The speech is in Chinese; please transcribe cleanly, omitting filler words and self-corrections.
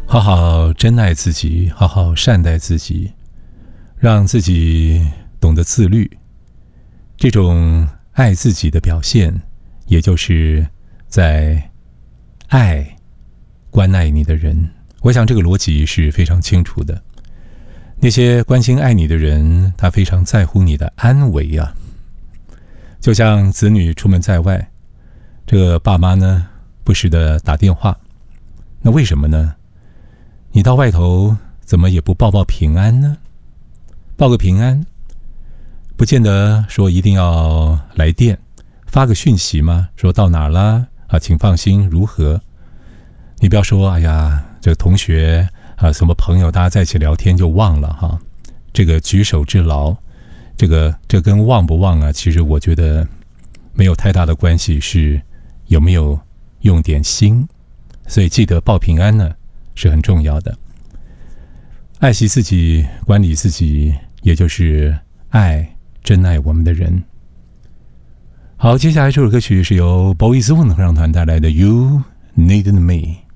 好好珍爱自己，好好善待自己，让自己懂得自律。这种爱自己的表现，也就是在关爱你的人。我想这个逻辑是非常清楚的。那些关心爱你的人，他非常在乎你的安危啊。就像子女出门在外，这个爸妈呢不时的打电话，那为什么呢？你到外头怎么也不报报平安呢？报个平安，不见得说一定要来电，发个讯息吗？说到哪儿了啊？请放心，如何？你不要说，哎呀，这个同学啊，什么朋友，大家在一起聊天就忘了哈。这个举手之劳，这跟忘不忘啊，其实我觉得没有太大的关系，是有没有用点心。所以记得报平安呢，是很重要的。爱惜自己，管理自己，也就是珍爱我们的人。好，接下来这首歌曲是由 Boyzone 合唱团带来的《You Needed Me》。